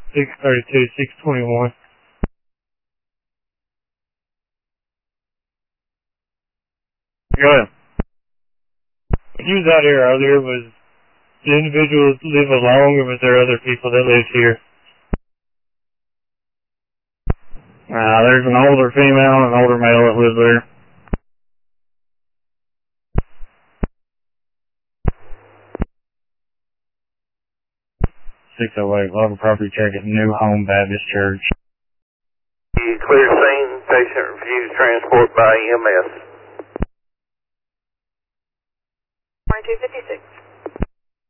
632, 621. Go ahead. When you was out here earlier, was the individuals live alone, or was there other people that lived here? There's an older female and an older male that lives there. 608, local property check at New Home Baptist Church. Clear scene, patient refused transport by EMS. 2256.